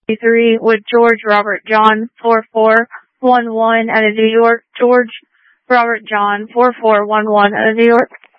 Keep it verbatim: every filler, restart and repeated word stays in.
three with George Robert John four four one one out of New York. George Robert John four four one one out of New York.